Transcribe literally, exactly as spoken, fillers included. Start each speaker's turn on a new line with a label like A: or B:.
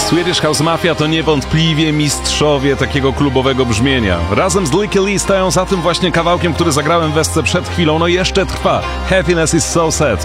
A: Swedish House Mafia to niewątpliwie mistrzowie takiego klubowego brzmienia. Razem z Lykke Li stają za tym właśnie kawałkiem, który zagrałem w Esce przed chwilą, no jeszcze trwa. Happiness is so sad.